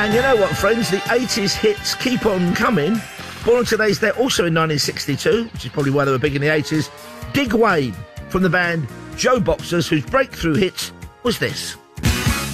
And you know what, friends? The 80s hits keep on coming. Born on today's day, also in 1962, which is probably why they were big in the 80s, Dig Wayne from the band Joe Boxers, whose breakthrough hit was this.